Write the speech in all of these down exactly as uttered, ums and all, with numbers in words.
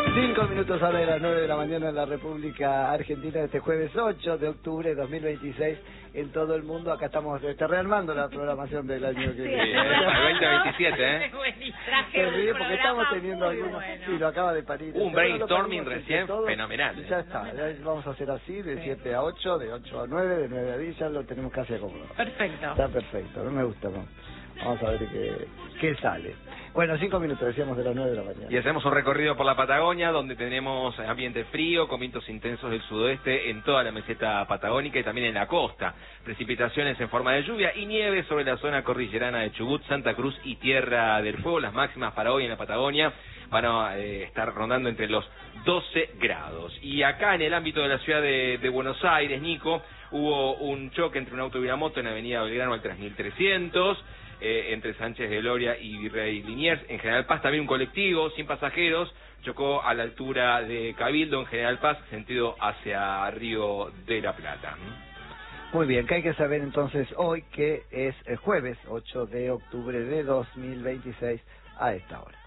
Cinco minutos ahora de las nueve de la mañana en la República Argentina, este jueves ocho de octubre de dos mil veintiséis, en todo el mundo. Acá estamos este, rearmando la programación del año que viene. Sí, para el veinte veintisiete, ¿eh? Se ríe porque estamos teniendo algunos... Bueno. Sí, lo acaba de parir. Un brainstorming recién fenomenal. Y ya está, ya vamos a hacer así, de siete a ocho, de ocho a nueve, de nueve a diez, ya lo tenemos casi acomodado. Perfecto. Está perfecto, no me gusta, no. Vamos a ver qué, qué sale. Bueno, cinco minutos, decíamos, de las nueve de la mañana. Y hacemos un recorrido por la Patagonia, donde tenemos ambiente frío, con vientos intensos del sudoeste en toda la meseta patagónica y también en la costa. Precipitaciones en forma de lluvia y nieve sobre la zona cordillerana de Chubut, Santa Cruz y Tierra del Fuego. Las máximas para hoy en la Patagonia van a eh, estar rondando entre los doce grados. Y acá en el ámbito de la ciudad de, de Buenos Aires, Nico, hubo un choque entre un auto y una moto en la avenida Belgrano al tres mil trescientos. Eh, entre Sánchez de Loria y Virrey Liniers. En General Paz también un colectivo sin pasajeros chocó a la altura de Cabildo en General Paz, sentido hacia Río de la Plata. Muy bien, que hay que saber entonces hoy que es el jueves ocho de octubre de dos mil veintiséis a esta hora.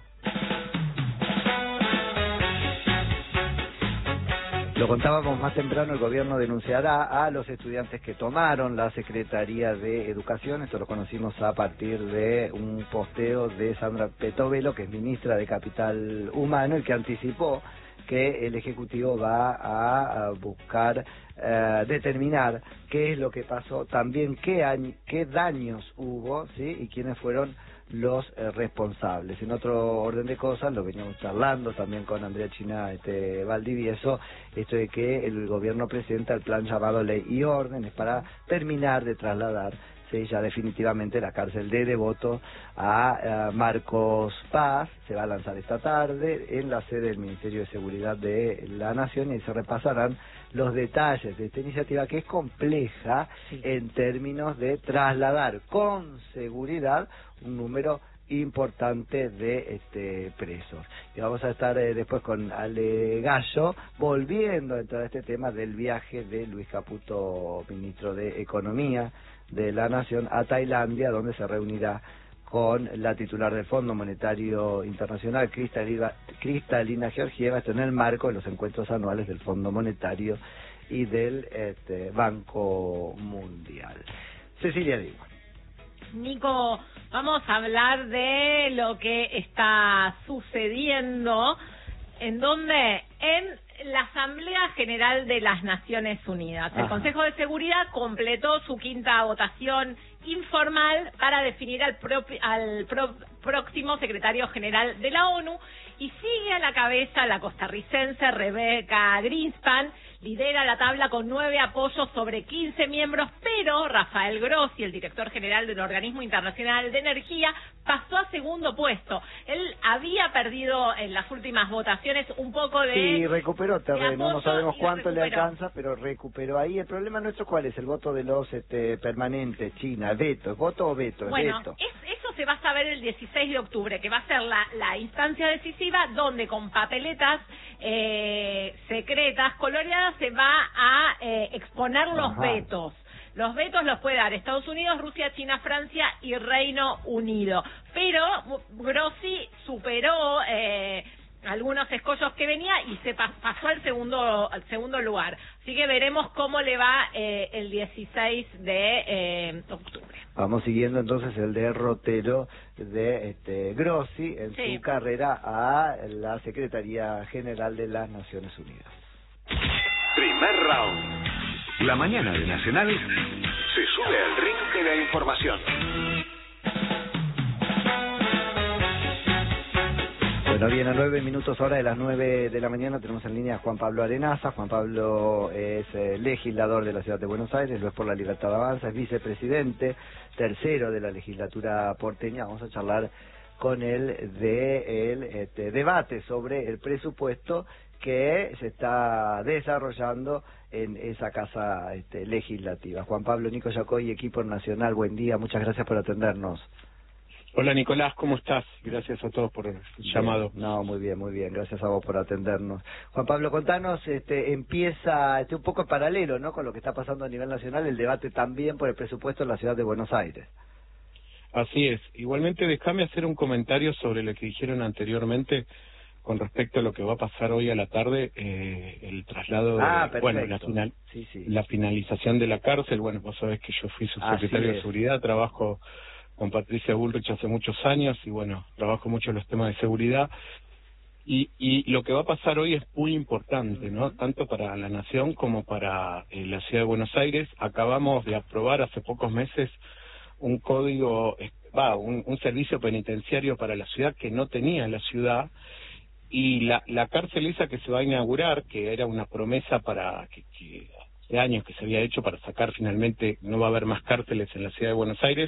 Lo contábamos más temprano, el gobierno denunciará a los estudiantes que tomaron la Secretaría de Educación. Esto lo conocimos a partir de un posteo de Sandra Petovelo, que es ministra de Capital Humano, y que anticipó que el Ejecutivo va a buscar eh, determinar qué es lo que pasó, también qué, año, qué daños hubo, ¿sí? Y quiénes fueron los eh, responsables. En otro orden de cosas, lo veníamos charlando también con Andrea China este, Valdivieso, esto de que el gobierno presenta el plan llamado Ley y Orden, es para terminar de trasladar sí, ya definitivamente la cárcel de Devoto a, a Marcos Paz. Se va a lanzar esta tarde en la sede del Ministerio de Seguridad de la Nación y se repasarán los detalles de esta iniciativa, que es compleja sí. en términos de trasladar con seguridad un número importante de este presos. Y vamos a estar eh, después con Ale Gallo, volviendo a entrar a este tema del viaje de Luis Caputo, ministro de Economía de la Nación, a Tailandia, donde se reunirá con la titular del Fondo Monetario Internacional, Cristalina, Cristalina Georgieva, esto en el marco de los encuentros anuales del Fondo Monetario y del este, Banco Mundial. Cecilia Digo. Nico, vamos a hablar de lo que está sucediendo, ¿en dónde? En la Asamblea General de las Naciones Unidas. El Ajá. Consejo de Seguridad completó su quinta votación informal para definir al, propi, al pro, próximo secretario general de la ONU, y sigue a la cabeza la costarricense Rebecca Greenspan. Lidera la tabla con nueve apoyos sobre quince miembros, pero Rafael Grossi, el director general del Organismo Internacional de Energía, pasó a segundo puesto. Él había perdido en las últimas votaciones un poco de... Sí, recuperó terreno, no sabemos cuánto le recuperó. alcanza, pero recuperó ahí. El problema nuestro, ¿cuál es? El voto de los este, permanentes, China, veto, ¿voto o veto? Bueno, veto. Es, eso se va a saber el dieciséis de octubre, que va a ser la, la instancia decisiva, donde con papeletas eh, secretas, coloreadas, se va a eh, exponer los Ajá. vetos. Los vetos los puede dar Estados Unidos, Rusia, China, Francia y Reino Unido. Pero Grossi superó eh, algunos escollos que venía y se pa pasó al segundo al segundo lugar. Así que veremos cómo le va eh, el dieciséis de eh, octubre. Vamos siguiendo entonces el derrotero de este, Grossi en sí. su carrera a la Secretaría General de las Naciones Unidas. Primer round. La mañana de Nacional se sube al ring de la información. Bueno, bien, a nueve minutos hora de las nueve de la mañana tenemos en línea a Juan Pablo Arenaza. Juan Pablo es eh, legislador de la Ciudad de Buenos Aires, lo es por la Libertad de Avanza, es vicepresidente tercero de la legislatura porteña. Vamos a charlar con él de el este, debate sobre el presupuesto que se está desarrollando en esa casa este, legislativa. Juan Pablo, Nico Yacoy, equipo nacional, buen día, muchas gracias por atendernos. Hola Nicolás, ¿cómo estás? Gracias a todos por el llamado. Bien. No, muy bien, muy bien, gracias a vos por atendernos. Juan Pablo, contanos, este, empieza este, un poco en paralelo, ¿no?, con lo que está pasando a nivel nacional, el debate también por el presupuesto en la Ciudad de Buenos Aires. Así es. Igualmente, déjame hacer un comentario sobre lo que dijeron anteriormente con respecto a lo que va a pasar hoy a la tarde, eh, el traslado de, ah, bueno, la final, sí, sí. la finalización de la cárcel. Bueno, vos sabés que yo fui subsecretario de Seguridad, trabajo con Patricia Bullrich hace muchos años y bueno, trabajo mucho en los temas de seguridad. Y, y lo que va a pasar hoy es muy importante, ¿no? Tanto para la Nación como para eh, la Ciudad de Buenos Aires. Acabamos de aprobar hace pocos meses un código, va, un, un servicio penitenciario para la ciudad que no tenía la ciudad. Y la, la cárcel esa que se va a inaugurar, que era una promesa para que, que hace años que se había hecho para sacar finalmente, no va a haber más cárceles en la ciudad de Buenos Aires,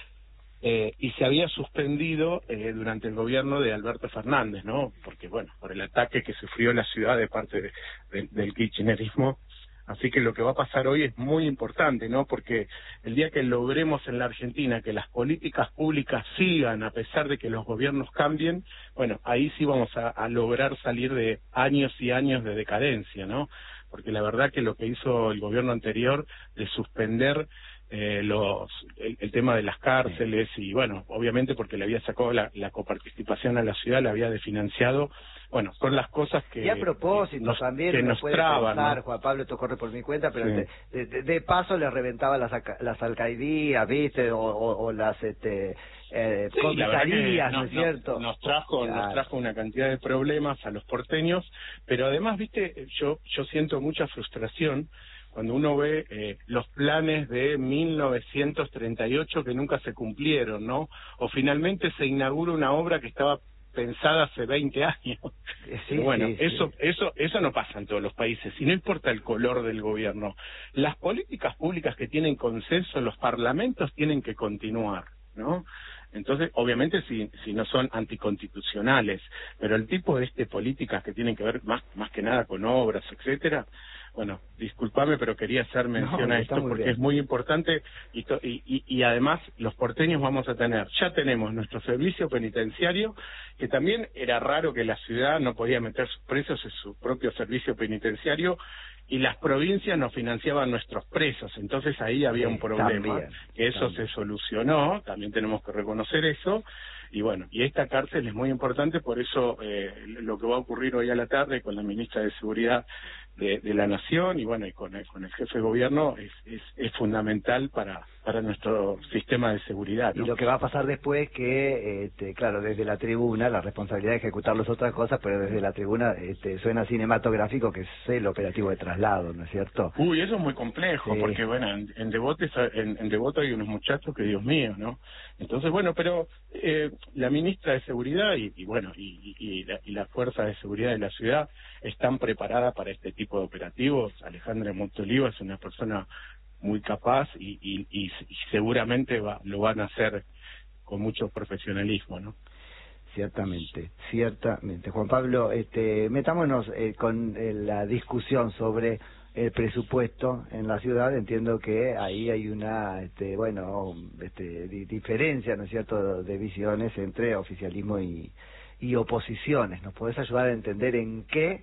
eh, y se había suspendido eh, durante el gobierno de Alberto Fernández, ¿no? Porque, bueno, por el ataque que sufrió la ciudad de parte de, de, del kirchnerismo. Así que lo que va a pasar hoy es muy importante, ¿no? Porque el día que logremos en la Argentina que las políticas públicas sigan a pesar de que los gobiernos cambien, bueno, ahí sí vamos a, a lograr salir de años y años de decadencia, ¿no? Porque la verdad que lo que hizo el gobierno anterior de suspender eh, los el, el tema de las cárceles y, bueno, obviamente porque le había sacado la, la coparticipación a la ciudad, la había desfinanciado. Bueno, son las cosas que... Y a propósito, que nos, también que uno nos puede traban, pensar, ¿no? Juan Pablo, esto corre por mi cuenta, pero Sí. de, de, de paso le reventaba las, las alcaldías, ¿viste? O, o, o las este, eh, sí, comisarías, no, ¿no es no, cierto? Nos trajo, claro. nos trajo una cantidad de problemas a los porteños, pero además, ¿viste? Yo, yo siento mucha frustración cuando uno ve eh, los planes de mil novecientos treinta y ocho que nunca se cumplieron, ¿no? O finalmente se inaugura una obra que estaba pensada hace veinte años. Sí, bueno, sí, eso sí. eso eso no pasa en todos los países, y no importa el color del gobierno. Las políticas públicas que tienen consenso en los parlamentos tienen que continuar, ¿no? Entonces, obviamente, si si no son anticonstitucionales, pero el tipo de este políticas que tienen que ver más más que nada con obras, etcétera. Bueno, discúlpame, pero quería hacer mención No, a está esto muy porque bien. es muy importante y, to, y, y, y además los porteños vamos a tener, ya tenemos nuestro servicio penitenciario, que también era raro que la ciudad no podía meter sus presos en su propio servicio penitenciario y las provincias nos financiaban nuestros presos, entonces ahí había Sí, un problema, también, que eso también. se solucionó, también tenemos que reconocer eso. Y bueno, y esta cárcel es muy importante, por eso eh, lo que va a ocurrir hoy a la tarde con la ministra de Seguridad de, de la Nación y bueno, y con el, con el jefe de gobierno es, es, es fundamental para, para nuestro sistema de seguridad, ¿no? Y lo que va a pasar después que, este, claro, desde la tribuna, la responsabilidad de ejecutarlo es otra cosa, pero desde la tribuna este, suena cinematográfico que es el operativo de traslado, ¿no es cierto? Uy, eso es muy complejo, Sí. porque bueno, en, en Devoto en, en Devoto hay unos muchachos que Dios mío, ¿no? Entonces, bueno, pero eh, la ministra de Seguridad y, y bueno, y, y, y, la, y la Fuerza de Seguridad de la ciudad están preparadas para este tipo de operativos. Alejandra Montolivo es una persona muy capaz y, y, y, y seguramente va, lo van a hacer con mucho profesionalismo, ¿no? Ciertamente, ciertamente. Juan Pablo, este, metámonos eh, con eh, la discusión sobre el presupuesto en la ciudad. Entiendo que ahí hay una, este, bueno, este, di diferencia, ¿no es cierto?, de visiones entre oficialismo y, y oposiciones. ¿Nos podés ayudar a entender en qué?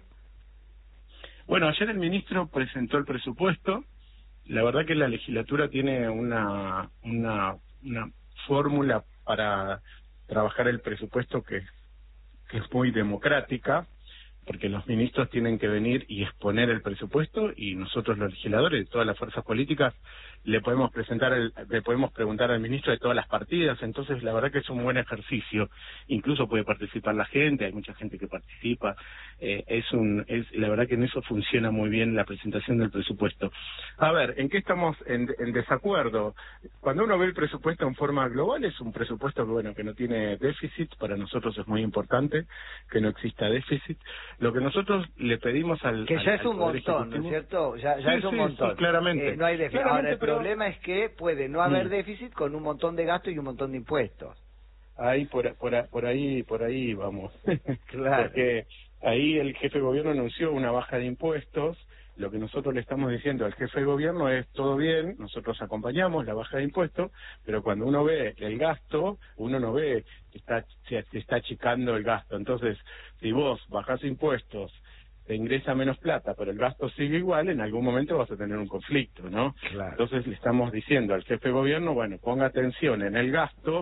Bueno, ayer el ministro presentó el presupuesto. La verdad que la legislatura tiene una una, una fórmula para trabajar el presupuesto que, que es muy democrática, porque los ministros tienen que venir y exponer el presupuesto y nosotros los legisladores de todas las fuerzas políticas le podemos presentar el, le podemos preguntar al ministro de todas las partidas. Entonces la verdad que es un buen ejercicio, incluso puede participar la gente, hay mucha gente que participa, eh, es un es la verdad que en eso funciona muy bien la presentación del presupuesto. A ver, ¿en qué estamos en, en desacuerdo? Cuando uno ve el presupuesto en forma global es un presupuesto que bueno que no tiene déficit, para nosotros es muy importante que no exista déficit. Lo que nosotros le pedimos al que ya al, es un montón, ¿no es cierto? Ya, ya sí, es un sí, montón. Sí, claramente. Eh, no hay déficit. Claramente, Ahora, el pero... problema es que puede no haber Mm. déficit con un montón de gastos y un montón de impuestos. Ahí, por, por, por ahí, por ahí vamos. Claro. Porque ahí el jefe de gobierno anunció una baja de impuestos. Lo que nosotros le estamos diciendo al jefe de gobierno es todo bien, nosotros acompañamos la baja de impuestos, pero cuando uno ve el gasto, uno no ve que está, se, se está achicando el gasto. Entonces, si vos bajás impuestos, te ingresa menos plata, pero el gasto sigue igual, en algún momento vas a tener un conflicto, ¿no? Claro. Entonces le estamos diciendo al jefe de gobierno, bueno, ponga atención en el gasto,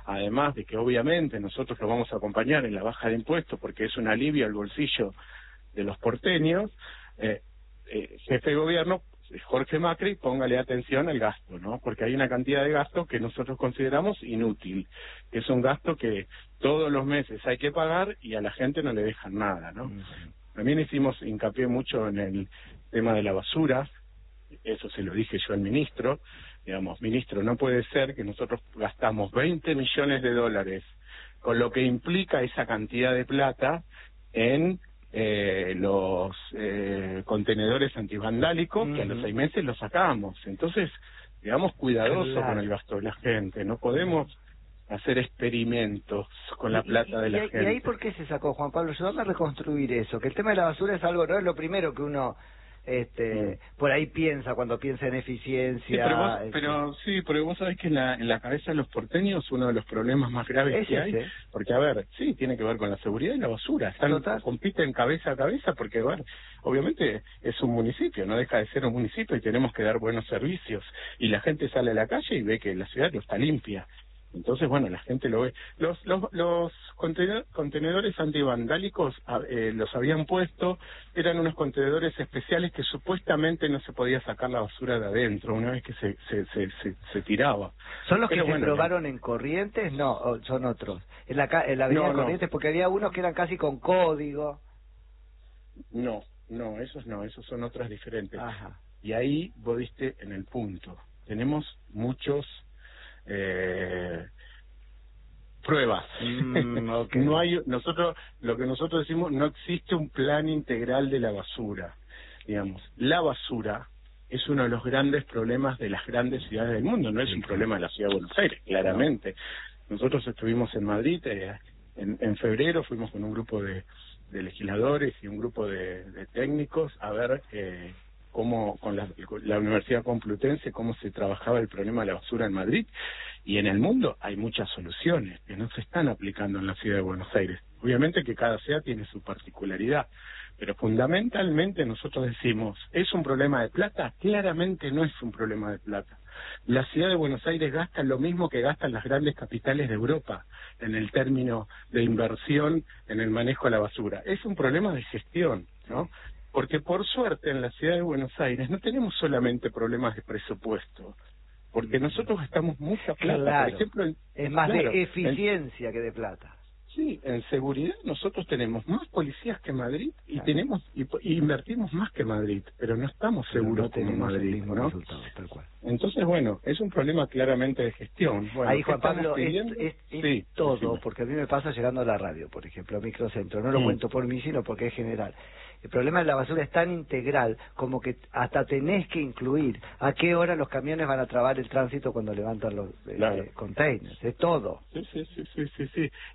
además de que obviamente nosotros lo vamos a acompañar en la baja de impuestos porque es un alivio al bolsillo de los porteños, eh, eh, jefe de gobierno, Jorge Macri, póngale atención al gasto, ¿no? Porque hay una cantidad de gasto que nosotros consideramos inútil, que es un gasto que todos los meses hay que pagar y a la gente no le dejan nada, ¿no? Uh-huh. También hicimos hincapié mucho en el tema de la basura, eso se lo dije yo al ministro, digamos, ministro, no puede ser que nosotros gastamos veinte millones de dólares, con lo que implica esa cantidad de plata en eh, los eh, contenedores antivandálicos, uh-huh. que a los seis meses los sacamos. Entonces, digamos, cuidadoso claro. con el gasto de la gente, no podemos hacer experimentos con la plata y, de la y, gente. ¿Y ahí por qué se sacó, Juan Pablo? Ayúdame a reconstruir eso, que el tema de la basura es algo, no es lo primero que uno este mm. por ahí piensa cuando piensa en eficiencia. Sí, pero, vos, este... pero sí, pero vos sabés que en la, en la cabeza de los porteños uno de los problemas más graves ¿Es que ese? hay, porque a ver, sí, tiene que ver con la seguridad y la basura, están Total. compiten cabeza a cabeza porque, a ver, obviamente es un municipio, no deja de ser un municipio y tenemos que dar buenos servicios, y la gente sale a la calle y ve que la ciudad no está limpia. Entonces, bueno, la gente lo ve. Los los, los contenedores antivandálicos eh, los habían puesto, eran unos contenedores especiales que supuestamente no se podía sacar la basura de adentro una vez que se se se, se, se tiraba. ¿Son los Pero que bueno, se probaron en Corrientes? No, o son otros. En la, en la avenida no, Corrientes, no. porque había unos que eran casi con código. No, no, esos no, esos son otras diferentes. Ajá. Y ahí vos diste en el punto. Tenemos muchos... Eh, pruebas. Mm, okay. No hay, nosotros, lo que nosotros decimos, no existe un plan integral de la basura. Digamos, la basura es uno de los grandes problemas de las grandes ciudades del mundo, no es un problema de la ciudad de Buenos Aires, claramente. Nosotros estuvimos en Madrid, eh, en, en febrero fuimos con un grupo de, de legisladores y un grupo de, de técnicos a ver eh, cómo con la, la Universidad Complutense, cómo se trabajaba el problema de la basura en Madrid, y en el mundo hay muchas soluciones que no se están aplicando en la ciudad de Buenos Aires. Obviamente que cada ciudad tiene su particularidad, pero fundamentalmente nosotros decimos, ¿es un problema de plata? Claramente no es un problema de plata. La ciudad de Buenos Aires gasta lo mismo que gastan las grandes capitales de Europa en el término de inversión en el manejo de la basura. Es un problema de gestión, ¿no? Porque por suerte en la ciudad de Buenos Aires no tenemos solamente problemas de presupuesto, porque nosotros gastamos mucha plata. Claro. Por ejemplo, en, es más claro, de eficiencia en, que de plata. Sí, en seguridad nosotros tenemos más policías que Madrid y claro. tenemos y, y invertimos más que Madrid, pero no estamos pero seguros no como Madrid, el mismo ¿no? resultado, tal cual. Entonces, bueno, es un problema claramente de gestión. Bueno, ahí, Juan Pablo, es, es, es sí, todo, sí. porque a mí me pasa llegando a la radio, por ejemplo, a Microcentro, no lo mm. cuento por mí, sino porque es general. El problema de la basura es tan integral como que hasta tenés que incluir a qué hora los camiones van a trabar el tránsito cuando levantan los eh, claro. containers, es todo. Sí, sí, sí, sí, sí, sí.